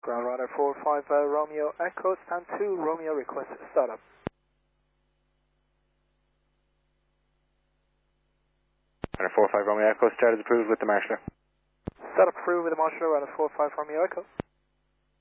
Ground Runner 45 Romeo Echo, stand 2, Romeo request startup. Runner 45 Romeo Echo, start is approved with the marshaller. Startup approved with the marshaller, Runner 45 Romeo Echo.